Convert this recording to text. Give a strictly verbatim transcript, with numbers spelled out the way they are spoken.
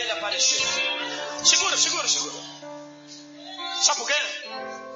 ele aparecer. Segura, segura, segura. Sabe por quê?